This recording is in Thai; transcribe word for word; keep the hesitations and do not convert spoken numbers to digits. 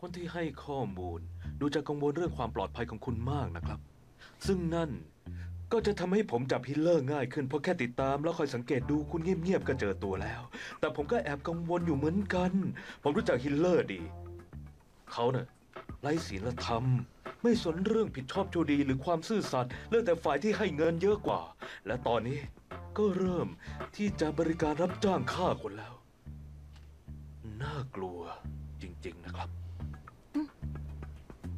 คนที่ให้ข้อมูลดูจะกังวลเรื่องความปลอดภัยของคุณมากนะครับซึ่งนั่นก็จะทำให้ผมจับฮิลเลอร์ง่ายขึ้นเพราะแค่ติดตามแล้วคอยสังเกตดูคุณเงียบๆก็เจอตัวแล้วแต่ผมก็แอบกังวลอยู่เหมือนกันผมรู้จักฮิลเลอร์ดีเขาเน่ะไร้ศีลธรรมไม่สนเรื่องผิดชอบชั่วดีหรือความซื่อสัตย์เลือกแต่ฝ่ายที่ให้เงินเยอะกว่าและตอนนี้ก็เริ่มที่จะบริการรับจ้างฆ่าคนแล้วน่ากลัวจริงๆนะครับ